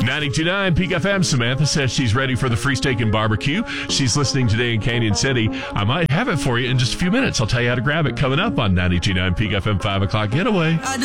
92.9 Peak FM. Samantha says she's ready for the free steak and barbecue. She's listening today in Canyon City. I might have it for you in just a few minutes. I'll tell you how to grab it coming up on 92.9 Peak FM 5 o'clock getaway.